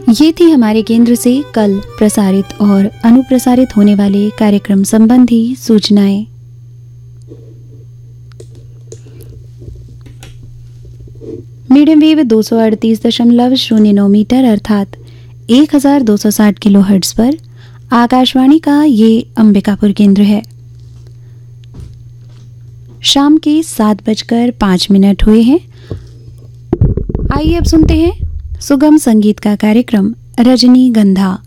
ये थी हमारे केंद्र से कल प्रसारित और अनुप्रसारित होने वाले कार्यक्रम संबंधी सूचनाएं। मीडियम वेव 238.09 मीटर अर्थात 1260 किलोहर्ट्ज पर आकाशवाणी का ये अंबिकापुर केंद्र है। शाम के 7:05 हुए हैं। आइए अब सुनते हैं सुगम संगीत का कार्यक्रम रजनीगंधा।